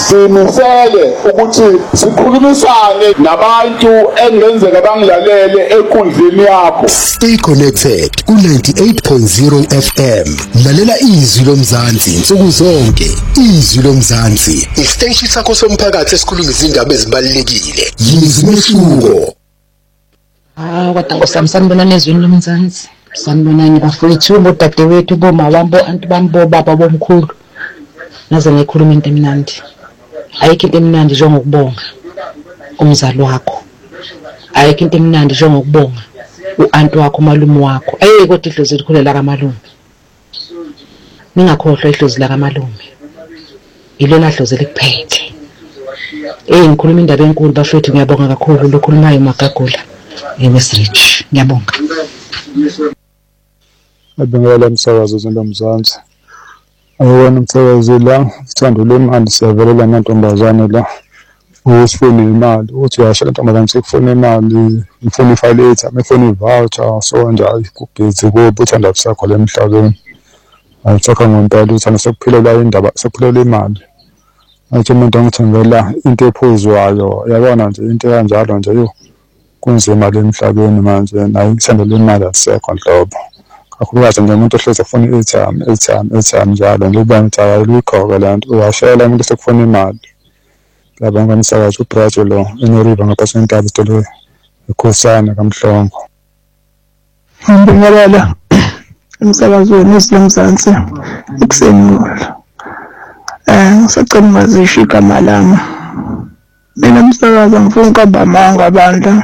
simisele ukuthi sikhulumisane nabantu engenzeka bangilalele enkundleni yakho. Stay connected ku 98.0 FM. Lalela izwi lomzansi nsuku zonke. Izwi lomzansi isiteshi sakho somphakathi esikhuluma izindaba ezibalulekile. Yizwi mehluko. Kodwa sanibonani ezweni lomzansi. Sanibonani bafowethu bodadewethu bomawambo antu bambo baba bomkhulu. Naze ngikhuluma into emnandi. Ayikho into emnandi njengokubonga umzali wakho. Ayikho into emnandi njengokubonga uantu wakho malume wakho. Kodwa idlozi likhulela kamalume. Ningakhohlwa idlozi la kamalume. Ilona dlozi likuphethe. Ngikhuluma indaba enkulu bafethu ngiyabonga kakhulu lokhulumayo Magagula. West ngiyabonga. Abengela umsakazo zolomzansi. Awona umsakazo la sithando lemali siyavelela nantombazane la. Usifuna imali uthi uyashela ntombazane sekufuna imali ngifuna ifile ngifuna ivoucher so njalo kugezi kubo uthanda sakho lemhlabeni. Ayithaka ngompela uthanda sekuphilela indaba sekuphilela imali. Athi umuntu angithengela into ephuzwayo yabona nje into kanjalo nje yo kunzima lemhlabeni manje nayo isandla imali asekho nhlobo. Kakhulukazi nje umuntu ohleze ufuna airtime njalo nje uba ngithi ayikho lento uyashela umuntu sekufuna imali. Ngiyabonga umsakazo uBrajo lo eNoriva ngaphansi kwentaba isitolo ekhosana kaMhlongo. Ngibingelela umsakazweni wezomzansi ekuseni. Ngisacela mazisho igama lami. Mina umsakazo ngifuna ukubamba amanga abantu.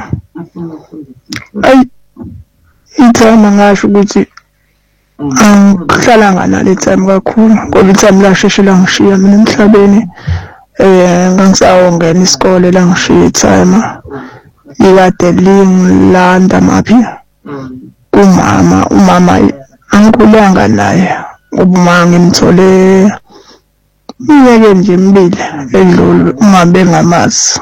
Ithama ngasho ukuthi ngihlala nganalo ithama kakhulu ngoba ithama lasheshe langishiya mina emhlabeni. Ngangisawongena isikole langishiya ithama. Ikade lingilanda maphi umama angikhulanga naye ngoba uma ngimthole Ngeke nje mbili edlule ungabe ngamazi.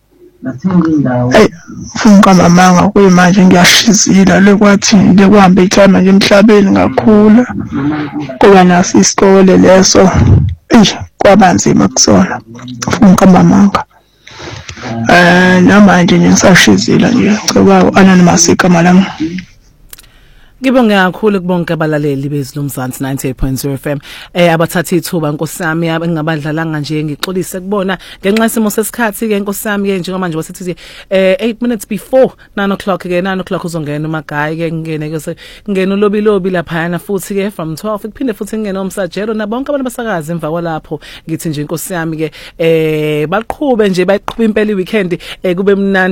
Funka manga kuyimanje ngiyashizila lekwathi lekuhambe ithama nje emhlabeni ngakhula. Kuba nasi isikole leso. Kwabanzima kusona. Funka manga. Namanje nje ngisashizila nje. Ceba Anonymous igama lami. Ngibonga kakhulu kubonke abalaleli bezilomzansi 98.0 FM abathatha ithuba nkosami engabadlalanga nje ngixolise kubona ngenxa isimo sesikhathi ke nkosami ke njengoba manje wasithi 8 minutes before 9 o'clock ke 9 o'clock uzongena uMagayi ke ngene ulobilobi lapha yana futhi ke from 12 kuphinde futhi ngene uMsajelo nabonke abantu basakaza emva kwalapho ngithi nje nkosami ke baqhube nje bayiqhubha impela iweekend kube mnandi.